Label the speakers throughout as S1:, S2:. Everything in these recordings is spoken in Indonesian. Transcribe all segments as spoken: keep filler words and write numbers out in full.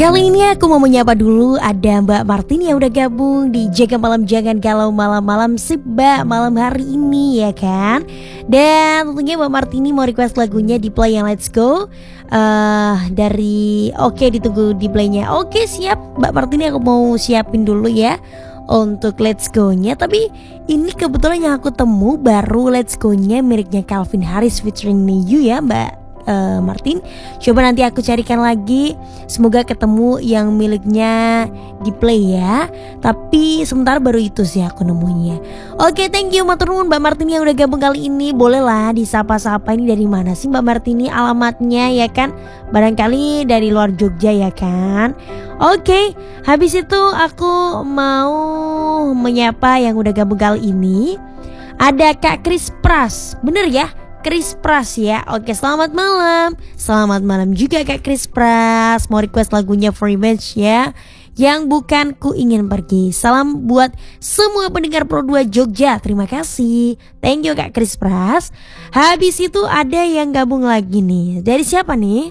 S1: Kali ini aku mau menyapa dulu, ada Mbak Martini yang udah gabung di Jaga Malam Jangan Galau Malam-malam Sip Mbak malam hari ini ya kan. Dan tentunya Mbak Martini mau request lagunya di play yang Let's Go uh, dari Oke, ditunggu di playnya. Oke siap Mbak Martini, aku mau siapin dulu ya untuk Let's Go-nya. Tapi ini kebetulan yang aku temu baru Let's Go-nya miliknya Calvin Harris featuring Niu ya Mbak Uh, Martin. Coba nanti aku carikan lagi, semoga ketemu yang miliknya di play ya. Tapi sementara baru itu sih aku nemunya. Oke, thank you matur nuwun Mbak Martini yang udah gabung kali ini. Bolehlah disapa-sapa, ini dari mana sih Mbak Martini alamatnya ya kan? Barangkali dari luar Jogja ya kan? Oke, habis itu aku mau menyapa yang udah gabung kali ini. Ada Kak Chris Pras, bener ya? Chris Pras ya. Oke, selamat malam. Selamat malam juga Kak Chris Pras. Mau request lagunya For Revenge ya, yang bukan ku ingin pergi. Salam buat semua pendengar Pro dua Jogja. Terima kasih. Thank you Kak Chris Pras. Habis itu ada yang gabung lagi nih. Dari siapa nih?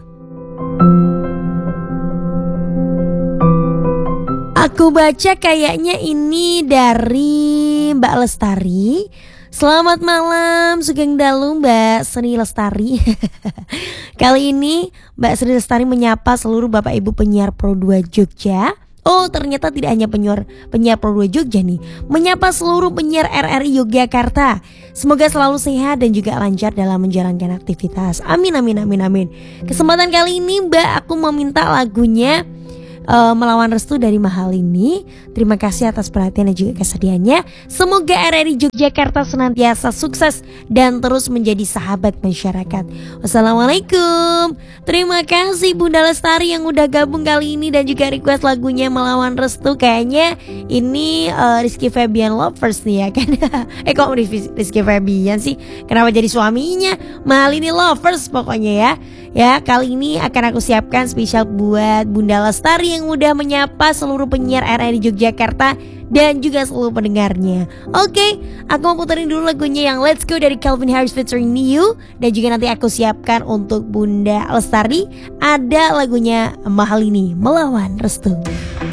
S1: Aku baca kayaknya ini dari Mbak Lestari. Selamat malam Sugeng Dalu Mbak Sri Lestari. Kali ini Mbak Sri Lestari menyapa seluruh Bapak Ibu penyiar Pro dua Jogja. Oh ternyata tidak hanya penyiar, penyiar Pro dua Jogja nih, menyapa seluruh penyiar R R I Yogyakarta. Semoga selalu sehat dan juga lancar dalam menjalankan aktivitas. Amin amin amin amin. Kesempatan kali ini Mbak aku mau minta lagunya Uh, Melawan Restu dari Mahalini. Terima kasih atas perhatian dan juga kesediaannya. Semoga R R I Yogyakarta senantiasa sukses dan terus menjadi sahabat masyarakat. Wassalamualaikum. Terima kasih Bunda Lestari yang udah gabung kali ini dan juga request lagunya Melawan Restu. Kayaknya ini uh, Rizky Febian Lovers nih ya kan. Eh kok Rizky Febian sih? Kenapa jadi suaminya? Mahalini Lovers pokoknya ya. Ya, kali ini akan aku siapkan spesial buat Bunda Lestari yang udah menyapa seluruh penyiar R R I Yogyakarta dan juga seluruh pendengarnya. Oke, aku mau puterin dulu lagunya yang Let's Go dari Calvin Harris featuring Niu. Dan juga nanti aku siapkan untuk Bunda Lestari ada lagunya Mahalini Melawan Restu.